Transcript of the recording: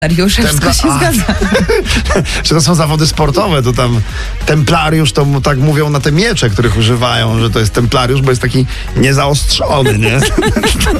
Wszystko się zgadza. Czy to są zawody sportowe, to tam templariusz, to tak mówią na te miecze, których używają, że to jest templariusz, bo jest taki niezaostrzony, nie?